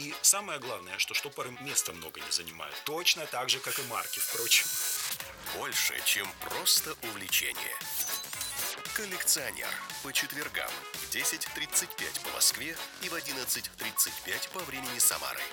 И самое главное, что штопоры места много не занимают. Точно так же, как и марки, впрочем. Больше, чем просто увлечение. Коллекционер. По четвергам в 10:35 по Москве и в 11:35 по времени Самары.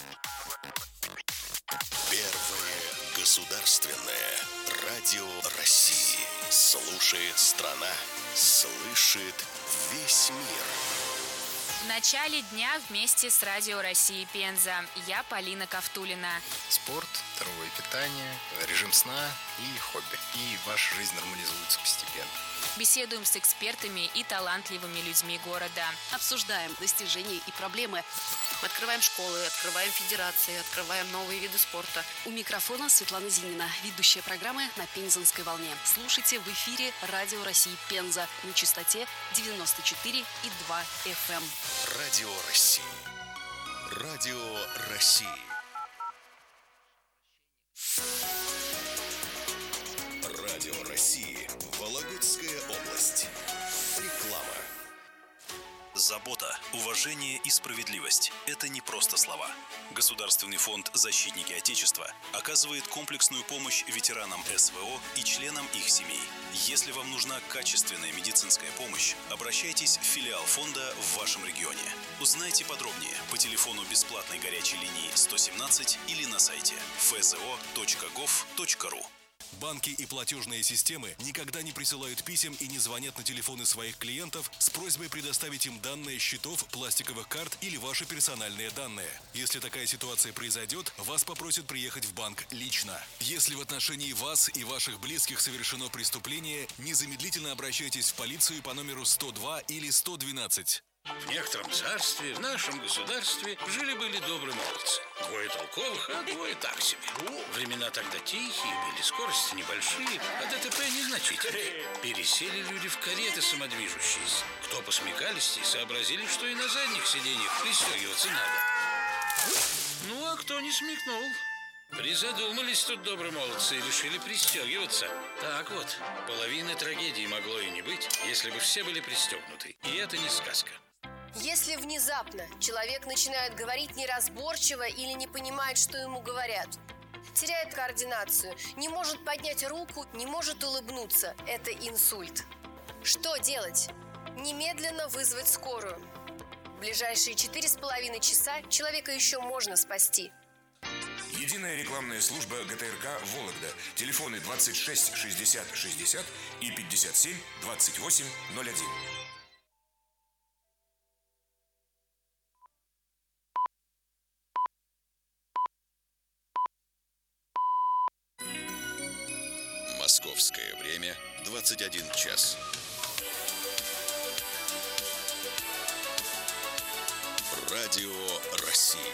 Первое государственное радио России. Слушает страна, слышит весь мир. В начале дня вместе с Радио России Пенза. Я Полина Ковтулина. Спорт, здоровое питание, режим сна и хобби. И ваша жизнь нормализуется постепенно. Беседуем с экспертами и талантливыми людьми города. Обсуждаем достижения и проблемы. Открываем школы, открываем федерации, открываем новые виды спорта. У микрофона Светлана Зинина, ведущая программы на Пензенской волне. Слушайте в эфире Радио России Пенза на частоте 94,2 FM. Радио России. Радио России. Радио России. Вологодская область. Реклама. Забота, уважение и справедливость – это не просто слова. Государственный фонд «Защитники Отечества» оказывает комплексную помощь ветеранам СВО и членам их семей. Если вам нужна качественная медицинская помощь, обращайтесь в филиал фонда в вашем регионе. Узнайте подробнее по телефону бесплатной горячей линии 117 или на сайте fzo.gov.ru. Банки и платежные системы никогда не присылают писем и не звонят на телефоны своих клиентов с просьбой предоставить им данные счетов, пластиковых карт или ваши персональные данные. Если такая ситуация произойдет, вас попросят приехать в банк лично. Если в отношении вас и ваших близких совершено преступление, незамедлительно обращайтесь в полицию по номеру 102 или 112. В некотором царстве, в нашем государстве, жили-были добрые молодцы. Двое толковых, а двое так себе. Времена тогда тихие были, скорости небольшие, а ДТП незначительные. Пересели люди в кареты самодвижущиеся. Кто посмекалистей, сообразили, что и на задних сиденьях пристегиваться надо. Ну, а кто не смекнул? Призадумались тут добрые молодцы и решили пристегиваться. Так вот, половины трагедии могло и не быть, если бы все были пристегнуты. И это не сказка. Если внезапно человек начинает говорить неразборчиво или не понимает, что ему говорят, теряет координацию, не может поднять руку, не может улыбнуться, это инсульт. Что делать? Немедленно вызвать скорую. В ближайшие 4,5 часа человека еще можно спасти. Единая рекламная служба ГТРК «Вологда». Телефоны 26 60 60 и 57 28 01. Московское время 21 час. Радио России.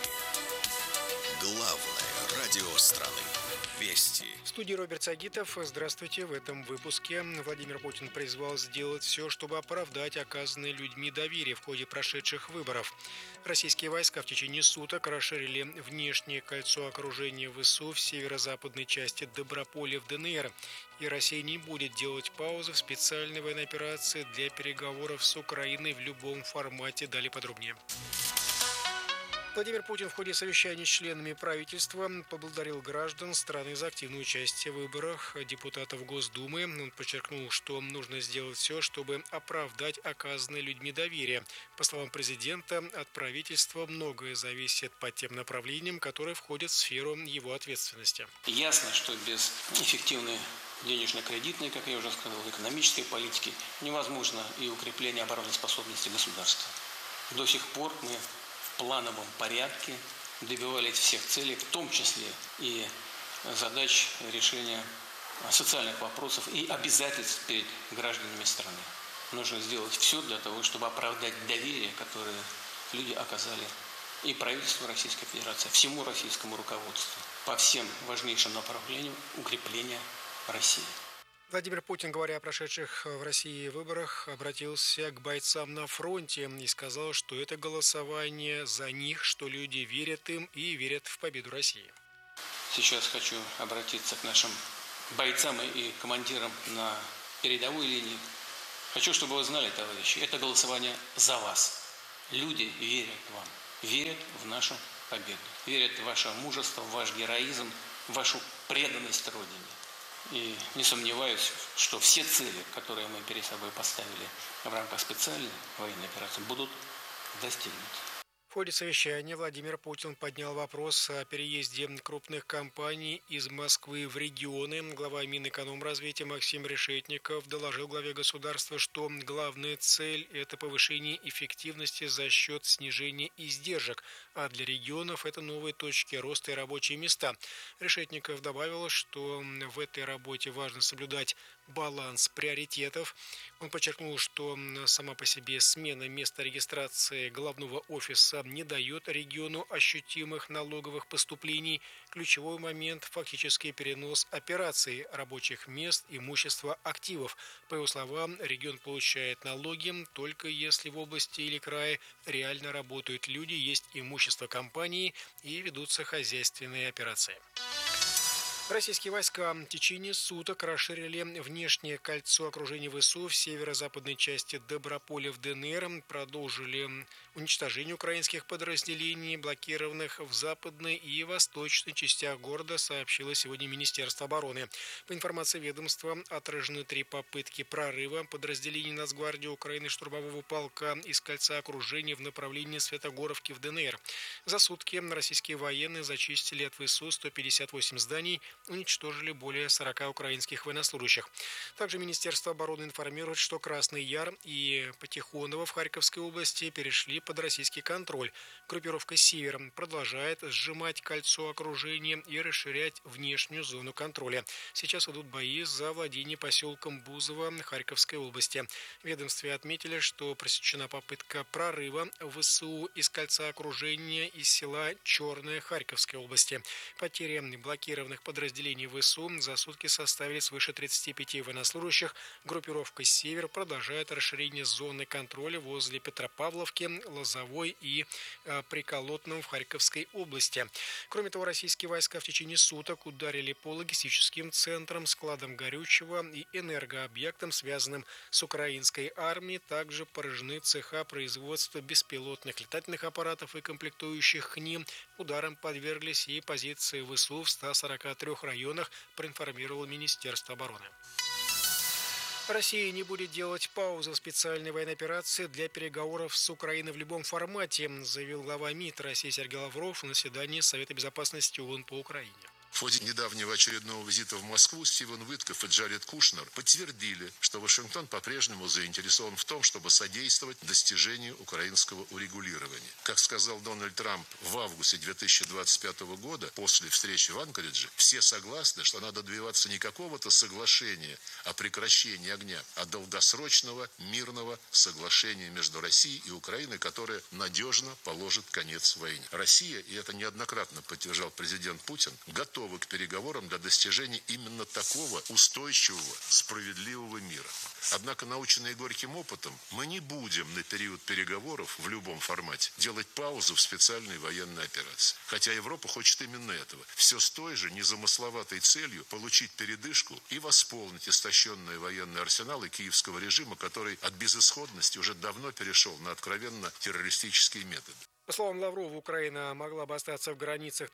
Главное радио страны. Вести. В студии Роберт Сагитов. Здравствуйте. В этом выпуске Владимир Путин призвал сделать все, чтобы оправдать оказанное людьми доверие в ходе прошедших выборов. Российские войска в течение суток расширили внешнее кольцо окружения ВСУ в северо-западной части Доброполя в ДНР. И Россия не будет делать паузы в специальной военной операции для переговоров с Украиной в любом формате. Далее подробнее. Владимир Путин в ходе совещания с членами правительства поблагодарил граждан страны за активное участие в выборах депутатов Госдумы. Он подчеркнул, что нужно сделать все, чтобы оправдать оказанное людьми доверие. По словам президента, от правительства многое зависит по тем направлениям, которые входят в сферу его ответственности. Ясно, что без эффективной денежно-кредитной, как я уже сказал, экономической политики невозможно и укрепление обороноспособности государства. До сих пор мы в плановом порядке добивались всех целей, в том числе и задач решения социальных вопросов и обязательств перед гражданами страны. Нужно сделать все для того, чтобы оправдать доверие, которое люди оказали и правительству Российской Федерации, всему российскому руководству по всем важнейшим направлениям укрепления России. Владимир Путин, говоря о прошедших в России выборах, обратился к бойцам на фронте и сказал, что это голосование за них, что люди верят им и верят в победу России. Сейчас хочу обратиться к нашим бойцам и командирам на передовой линии. Хочу, чтобы вы знали, товарищи, это голосование за вас. Люди верят вам. верят в нашу победу, верят в ваше мужество, в ваш героизм, в вашу преданность Родине. И не сомневаюсь, что все цели, которые мы перед собой поставили в рамках специальной военной операции, будут достигнуты. В ходе совещания Владимир Путин поднял вопрос о переезде крупных компаний из Москвы в регионы. Глава Минэкономразвития Максим Решетников доложил главе государства, что главная цель – это повышение эффективности за счет снижения издержек, а для регионов это новые точки роста и рабочие места. Решетников добавил, что в этой работе важно соблюдать баланс приоритетов. Он подчеркнул, что сама по себе смена места регистрации главного офиса не дает региону ощутимых налоговых поступлений. Ключевой момент – фактический перенос операций, рабочих мест, имущества, активов. По его словам, регион получает налоги только если в области или крае реально работают люди, есть имущество компании и ведутся хозяйственные операции. Российские войска в течение суток расширили внешнее кольцо окружения ВСУ в северо-западной части Доброполя в ДНР, продолжили уничтожение украинских подразделений, блокированных в западной и восточной частях города, сообщило сегодня Министерство обороны. По информации ведомства, отражены 3 попытки прорыва подразделений Нацгвардии Украины штурмового полка из кольца окружения в направлении Святогоровки в ДНР. За сутки российские военные зачистили от ВСУ 158 зданий, уничтожили более 40 украинских военнослужащих. Также Министерство обороны информирует, что Красный Яр и Потихоново в Харьковской области перешли под российский контроль. Группировка «Север» продолжает сжимать кольцо окружения и расширять внешнюю зону контроля. Сейчас идут бои за владение поселком Бузово Харьковской области. В ведомстве отметили, что пресечена попытка прорыва ВСУ из кольца окружения из села Черное Харьковской области. Потери блокированных подразделений ВСУ за сутки составили свыше 35 военнослужащих. Группировка «Север» продолжает расширение зоны контроля возле Петропавловки, Лозовой и Приколотном в Харьковской области. Кроме того, российские войска в течение суток ударили по логистическим центрам, складам горючего и энергообъектам, связанным с украинской армией. Также поражены цеха производства беспилотных летательных аппаратов и комплектующих к ним. Ударам подверглись и позиции ВСУ в 143 районах, проинформировало Министерство обороны. Россия не будет делать паузу в специальной военной операции для переговоров с Украиной в любом формате, заявил глава МИД России Сергей Лавров на заседании Совета безопасности ООН по Украине. В ходе недавнего очередного визита в Москву Стивен Витков и Джаред Кушнер подтвердили, что Вашингтон по-прежнему заинтересован в том, чтобы содействовать достижению украинского урегулирования. Как сказал Дональд Трамп в августе 2025 года, после встречи в Анкоридже, все согласны, что надо добиваться не какого-то соглашения о прекращении огня, а долгосрочного мирного соглашения между Россией и Украиной, которое надежно положит конец войне. Россия, и это неоднократно подтверждал президент Путин, готова к переговорам для достижения именно такого устойчивого, справедливого мира. Однако, наученные горьким опытом, мы не будем на период переговоров в любом формате делать паузу в специальной военной операции. Хотя Европа хочет именно этого. Все с той же незамысловатой целью получить передышку и восполнить истощенные военные арсеналы киевского режима, который от безысходности уже давно перешел на откровенно террористические методы. По словам Лаврова, Украина могла бы остаться в границах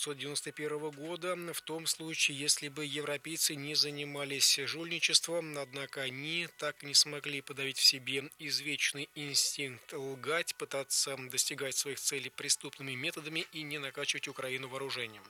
1991 года в том случае, если бы европейцы не занимались жульничеством, однако они так и не смогли подавить в себе извечный инстинкт лгать, пытаться достигать своих целей преступными методами и не накачивать Украину вооружением.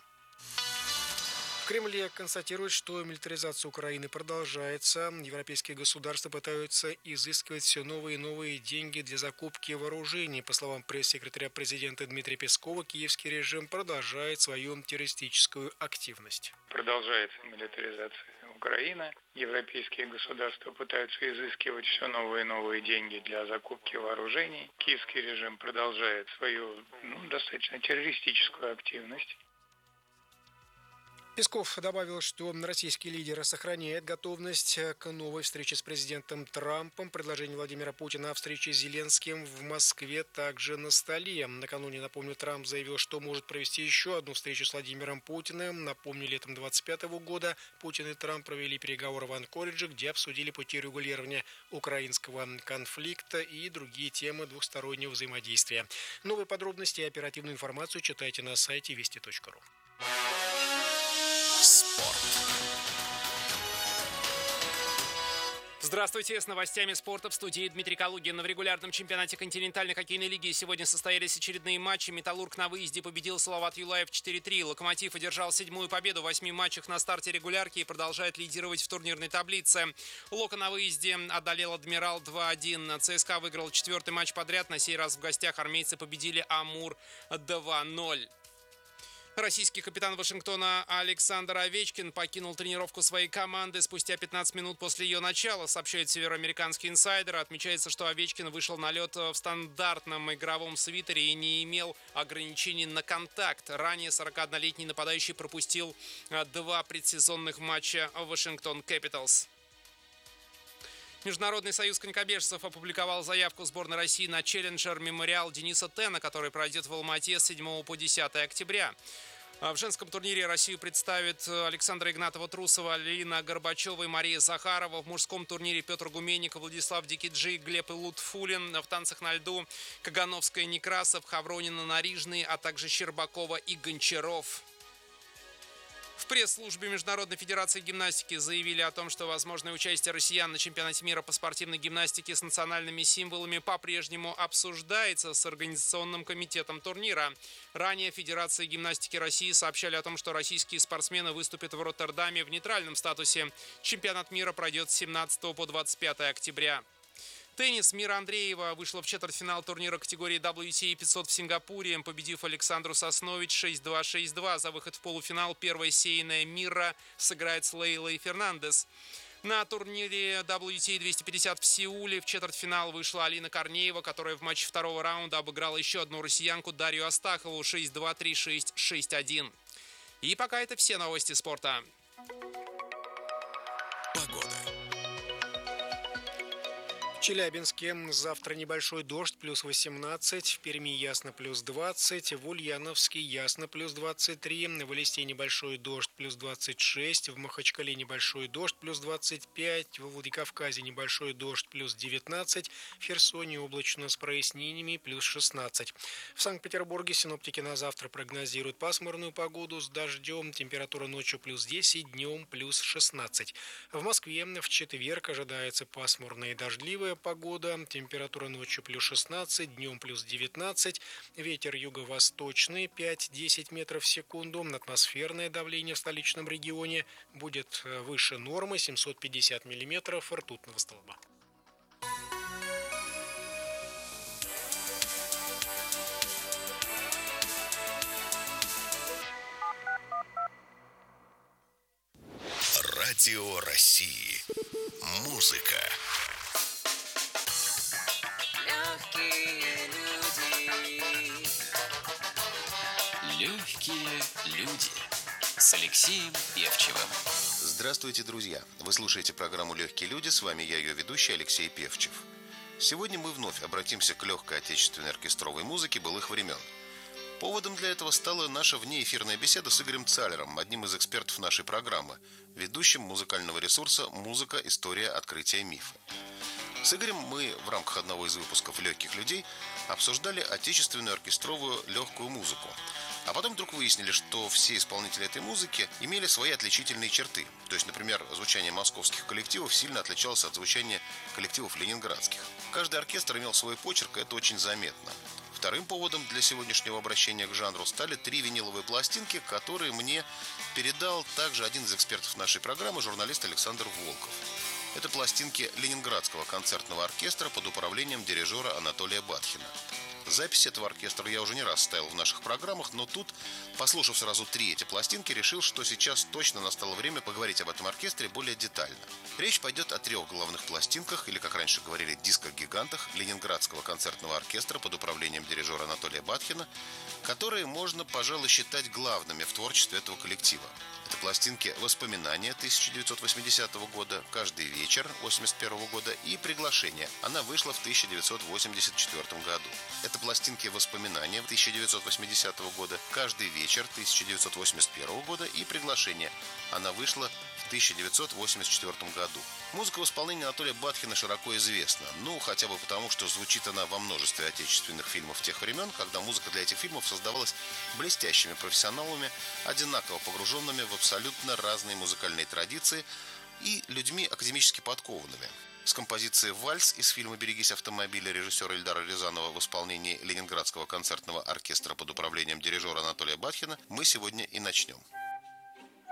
В Кремле констатируют, что милитаризация Украины продолжается. Европейские государства пытаются изыскивать все новые и новые деньги для закупки вооружений. По словам пресс-секретаря президента Дмитрия Пескова, киевский режим продолжает свою террористическую активность. Продолжается милитаризация Украины. Европейские государства пытаются изыскивать все новые и новые деньги для закупки вооружений. Киевский режим продолжает свою достаточно террористическую активность. Песков добавил, что российский лидер сохраняет готовность к новой встрече с президентом Трампом. Предложение Владимира Путина о встрече с Зеленским в Москве также на столе. Накануне, напомню, Трамп заявил, что может провести еще одну встречу с Владимиром Путиным. Напомню, летом 2025 года Путин и Трамп провели переговоры в Анкоридже, где обсудили пути регулирования украинского конфликта и другие темы двухстороннего взаимодействия. Новые подробности и оперативную информацию читайте на сайте вести.ру. Здравствуйте, с новостями спорта в студии Дмитрий Калугин. В регулярном чемпионате континентальной хоккейной лиги сегодня состоялись очередные матчи. «Металлург» на выезде победил Салават Юлаев 4-3. «Локомотив» одержал 7-ю победу в 8 матчах на старте регулярки и продолжает лидировать в турнирной таблице. «Локо» на выезде одолел «Адмирал» 2-1. ЦСКА выиграл 4-й матч подряд. На сей раз в гостях армейцы победили «Амур» 2-0. Российский капитан Вашингтона Александр Овечкин покинул тренировку своей команды спустя 15 минут после ее начала, сообщает североамериканский инсайдер. Отмечается, что Овечкин вышел на лед в стандартном игровом свитере и не имел ограничений на контакт. Ранее 41-летний нападающий пропустил 2 предсезонных матча Вашингтон Кэпиталс. Международный союз конькобежцев опубликовал заявку сборной России на челленджер «Мемориал» Дениса Тена, который пройдет в Алмате с 7 по 10 октября. В женском турнире Россию представят Александра Игнатова-Трусова, Алина Горбачева и Мария Захарова. В мужском турнире Петр Гуменников, Владислав Дикиджи, Глеб Илутфулин. В танцах на льду Кагановская, Некрасов, Хавронина, Нарижный, а также Щербакова и Гончаров. В пресс-службе Международной федерации гимнастики заявили о том, что возможное участие россиян на чемпионате мира по спортивной гимнастике с национальными символами по-прежнему обсуждается с организационным комитетом турнира. Ранее Федерация гимнастики России сообщали о том, что российские спортсмены выступят в Роттердаме в нейтральном статусе. Чемпионат мира пройдет с 17 по 25 октября. Теннис. Мира Андреева вышла в четвертьфинал турнира категории WTA 500 в Сингапуре, победив Александру Соснович 6-2, 6-2. За выход в полуфинал первая сеянная Мира сыграет с Лейлой Фернандес. На турнире WTA 250 в Сеуле в четвертьфинал вышла Алина Корнеева, которая в матче второго раунда обыграла еще одну россиянку Дарью Астахову 6-2, 3-6, 6-1. И пока это все новости спорта. В Челябинске завтра небольшой дождь, плюс 18, в Перми ясно, плюс 20, в Ульяновске ясно, плюс 23, в Элисте небольшой дождь, плюс 26, в Махачкале небольшой дождь, плюс 25, во Владикавказе небольшой дождь, плюс 19, в Херсоне облачно с прояснениями, плюс 16. В Санкт-Петербурге синоптики на завтра прогнозируют пасмурную погоду с дождем, температура ночью плюс 10, днем плюс 16. В Москве в четверг ожидается пасмурная и дождливая погода, температура ночью плюс 16, днем плюс 19, ветер юго-восточный 5-10 метров в секунду, атмосферное давление в столичном регионе будет выше нормы 750 миллиметров ртутного столба. Радио России. Музыка. Легкие люди с Алексеем Певчевым. Здравствуйте, друзья! Вы слушаете программу «Легкие люди», с вами я, ее ведущий Алексей Певчев. Сегодня мы вновь обратимся к легкой отечественной оркестровой музыке былых времен. Поводом для этого стала наша внеэфирная беседа с Игорем Цалером, одним из экспертов нашей программы, ведущим музыкального ресурса «Музыка. История. Открытия мифа». С Игорем мы в рамках одного из выпусков «Легких людей» обсуждали отечественную оркестровую легкую музыку. А потом вдруг выяснили, что все исполнители этой музыки имели свои отличительные черты. То есть, например, звучание московских коллективов сильно отличалось от звучания коллективов ленинградских. Каждый оркестр имел свой почерк, и это очень заметно. Вторым поводом для сегодняшнего обращения к жанру стали 3 виниловые пластинки, которые мне передал также один из экспертов нашей программы, журналист Александр Волков. Это пластинки Ленинградского концертного оркестра под управлением дирижера Анатолия Батхина. Запись этого оркестра я уже не раз ставил в наших программах, но тут, послушав сразу 3 эти пластинки, решил, что сейчас точно настало время поговорить об этом оркестре более детально. Речь пойдет о 3 главных пластинках, или, как раньше говорили, дисках-гигантах Ленинградского концертного оркестра под управлением дирижера Анатолия Батхина, которые можно, пожалуй, считать главными в творчестве этого коллектива. Это пластинки «Воспоминания» 1980 года, «Каждый вечер» 1981 года и «Приглашение». Она вышла в 1984 году. Это пластинки «Воспоминания» 1980 года, «Каждый вечер» 1981 года и «Приглашение». Она вышла в 1984 году. Музыка в исполнении Анатолия Батхина широко известна. Хотя бы потому, что звучит она во множестве отечественных фильмов тех времен, когда музыка для этих фильмов создавалась блестящими профессионалами, одинаково погруженными в абсолютно разные музыкальные традиции и людьми академически подкованными. С композицией «Вальс» из фильма «Берегись автомобиля» режиссера Ильдара Рязанова в исполнении Ленинградского концертного оркестра под управлением дирижера Анатолия Батхина мы сегодня и начнем.